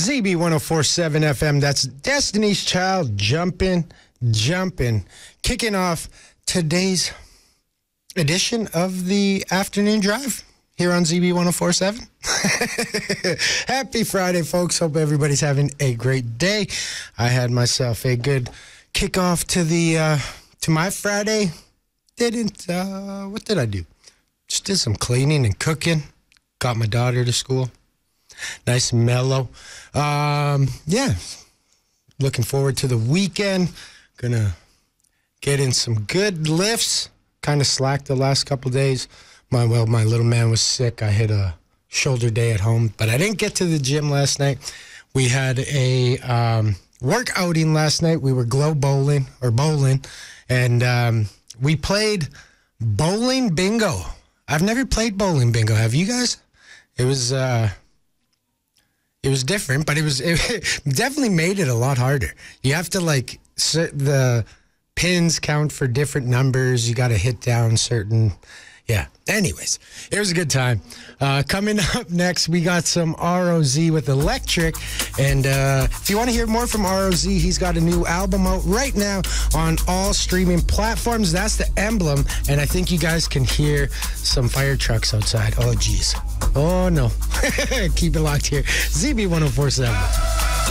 ZB 1047 FM. That's Destiny's Child jumping. Kicking off today's edition of the afternoon drive here on ZB 1047. Happy Friday, folks. Hope everybody's having a great day. I had myself a good kickoff to my Friday. What did I do? Just did some cleaning and cooking. Got my daughter to school. Nice and mellow. Yeah. Looking forward to the weekend. Gonna get in some good lifts. Kind of slacked the last couple days. My little man was sick. I had a shoulder day at home, but I didn't get to the gym last night. We had a work outing last night. We were bowling, and we played bowling bingo. I've never played bowling bingo. Have you guys? It was different, but it definitely made it a lot harder. You have to the pins count for different numbers. You got to hit down certain. Yeah. Anyways, it was a good time. Coming up next, we got some ROZ with Electric. And if you want to hear more from ROZ, he's got a new album out right now on all streaming platforms. That's the emblem. And I think you guys can hear some fire trucks outside. Oh, geez. Oh, no. Keep it locked here. ZB 1047.